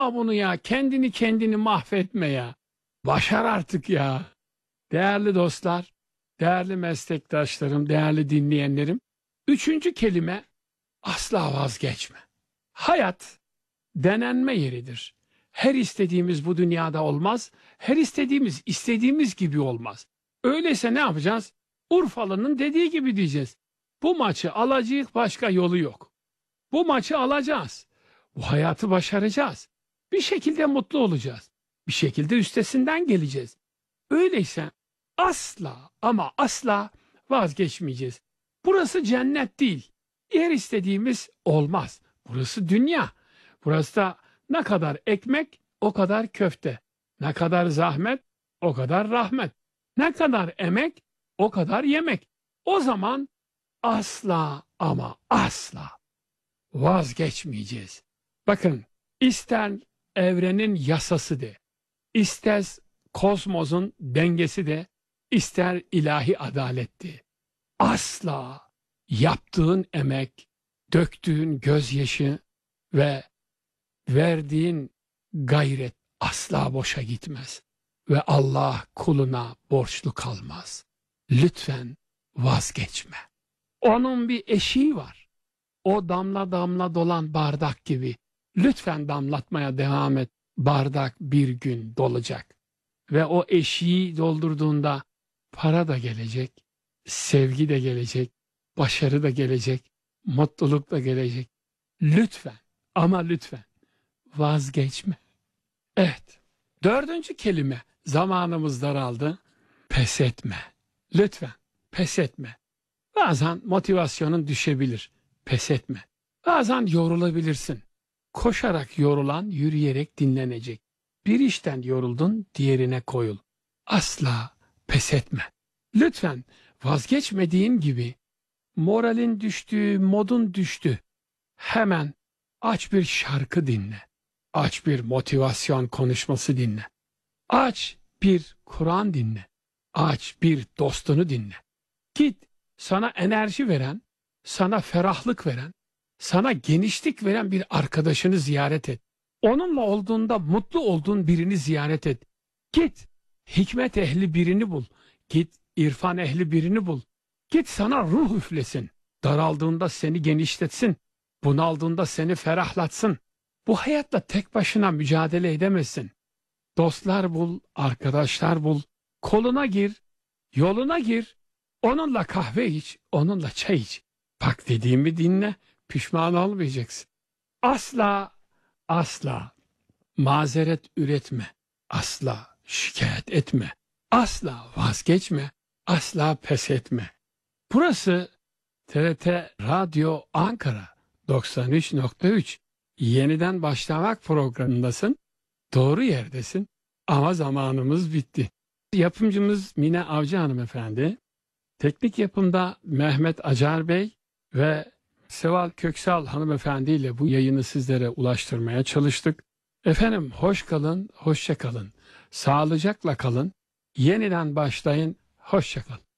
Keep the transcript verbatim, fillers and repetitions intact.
bunu ya, kendini kendini mahvetme ya. Başar artık ya. Değerli dostlar, değerli meslektaşlarım, değerli dinleyenlerim. Üçüncü kelime, asla vazgeçme. Hayat denenme yeridir. Her istediğimiz bu dünyada olmaz. Her istediğimiz istediğimiz gibi olmaz. Öyleyse ne yapacağız? Urfalı'nın dediği gibi diyeceğiz. Bu maçı alacağız, başka yolu yok. Bu maçı alacağız. Bu hayatı başaracağız. Bir şekilde mutlu olacağız. Bir şekilde üstesinden geleceğiz. Öyleyse asla ama asla vazgeçmeyeceğiz. Burası cennet değil. Her istediğimiz olmaz. Burası dünya. Burası da ne kadar ekmek o kadar köfte. Ne kadar zahmet o kadar rahmet. Ne kadar emek o kadar yemek. O zaman asla ama asla vazgeçmeyeceğiz. Bakın, ister evrenin yasası de, ister kozmosun dengesi de, ister ilahi adaletti. Asla yaptığın emek, döktüğün gözyaşı ve verdiğin gayret asla boşa gitmez. Ve Allah kuluna borçlu kalmaz. Lütfen vazgeçme. Onun bir eşiği var. O damla damla dolan bardak gibi. Lütfen damlatmaya devam et. Bardak bir gün dolacak. Ve o eşiği doldurduğunda para da gelecek, sevgi de gelecek, başarı da gelecek, mutluluk da gelecek. Lütfen ama lütfen vazgeçme. Evet. Dördüncü kelime, zamanımız daraldı. Pes etme. Lütfen pes etme. Bazen motivasyonun düşebilir. Pes etme. Bazen yorulabilirsin. Koşarak yorulan yürüyerek dinlenecek. Bir işten yoruldun, diğerine koyul. Asla pes etme. Lütfen vazgeçmediğin gibi moralin düştü, modun düştü. Hemen aç bir şarkı dinle. Aç bir motivasyon konuşması dinle. Aç bir Kur'an dinle. Aç bir dostunu dinle. Git sana enerji veren, sana ferahlık veren, sana genişlik veren bir arkadaşını ziyaret et. Onunla olduğunda mutlu olduğun birini ziyaret et. Git hikmet ehli birini bul. Git irfan ehli birini bul. Git sana ruh üflesin. Daraldığında seni genişletsin. Bunaldığında seni ferahlatsın. Bu hayatla tek başına mücadele edemezsin. Dostlar bul, arkadaşlar bul. Koluna gir, yoluna gir. Onunla kahve iç, onunla çay iç. Bak dediğimi dinle, pişman olmayacaksın. Asla, asla mazeret üretme. Asla şikayet etme. Asla vazgeçme. Asla pes etme. Burası T R T Radyo Ankara doksan üç nokta üç. Yeniden başlamak programındasın. Doğru yerdesin ama zamanımız bitti. Yapımcımız Mine Avcı hanımefendi, teknik yapımda Mehmet Acar Bey ve Seval Köksal hanımefendi ile bu yayını sizlere ulaştırmaya çalıştık. Efendim hoş kalın, hoşça kalın. Sağlıcakla kalın. Yeniden başlayın, hoşça kalın.